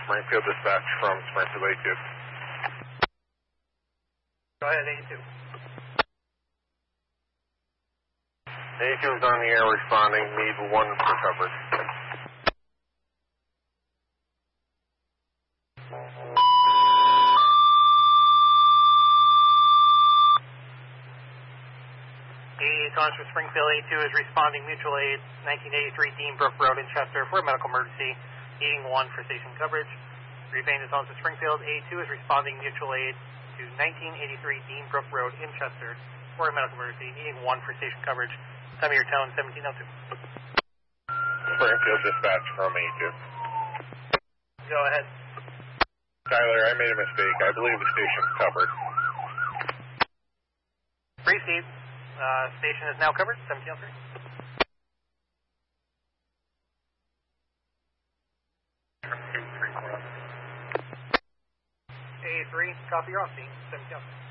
Springfield dispatch from Springfield A2. Go ahead, A2. A2 is on the air responding, need 1 for coverage. For Springfield A2 is responding mutual aid 1983 Dean Brook Road in Chester for a medical emergency, needing 1 for station coverage. Rebane is on to Springfield A2 is responding mutual aid to 1983 Dean Brook Road in Chester for a medical emergency, needing 1 for station coverage. Time of your tone 1702. Springfield dispatch from A2. Go ahead. Tyler, I made a mistake. I believe the station's covered. Proceed. Station is now covered, 1703. A3, copy your off scene, 1703.